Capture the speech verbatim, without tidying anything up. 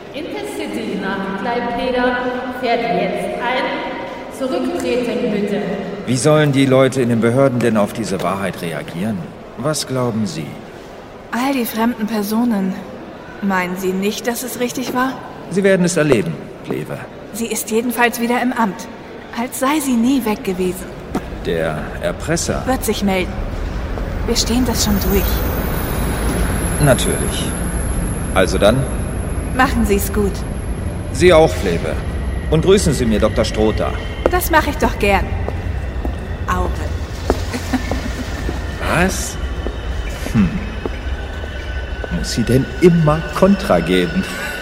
Intercity nach Klaipeda fährt jetzt ein. Zurücktreten bitte. Wie sollen die Leute in den Behörden denn auf diese Wahrheit reagieren? Was glauben Sie? All die fremden Personen. Meinen Sie nicht, dass es richtig war? Sie werden es erleben, Kleve. Sie ist jedenfalls wieder im Amt. Als sei sie nie weg gewesen. Der Erpresser? Wird sich melden. Wir stehen das schon durch. Natürlich. Also dann? Machen Sie es gut. Sie auch, Kleve. Und grüßen Sie mir Doktor Strota. Das mache ich doch gern. Auge. Was? Hm. Muss sie denn immer Kontra geben?